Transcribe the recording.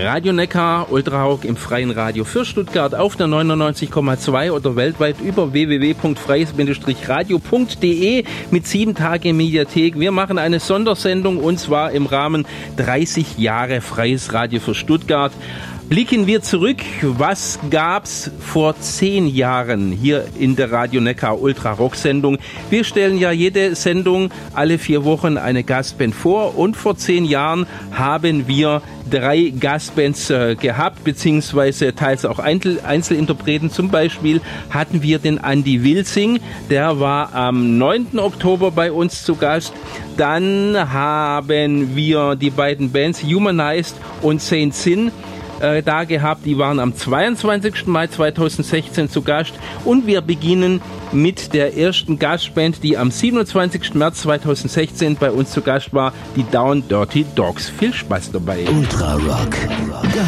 Radio Neckar, Ultrarock im freien Radio für Stuttgart auf der 99,2 oder weltweit über www.freies-radio.de mit 7 Tage Mediathek. Wir machen eine Sondersendung und zwar im Rahmen 30 Jahre freies Radio für Stuttgart. Blicken wir zurück, was gab's vor 10 Jahren hier in der Radio Neckar Ultra-Rock-Sendung? Wir stellen ja jede Sendung alle 4 Wochen eine Gastband vor und vor 10 Jahren haben wir 3 Gastbands gehabt, beziehungsweise teils auch Einzelinterpreten. Zum Beispiel hatten wir den Andi Wilsing, der war am 9. Oktober bei uns zu Gast. Dann haben wir die beiden Bands Humanized und Saint Sin da gehabt. Die waren am 22. Mai 2016 zu Gast und wir beginnen mit der ersten Gastband, die am 27. März 2016 bei uns zu Gast war, die Down Dirty Dogs. Viel Spaß dabei. Ultra Rock.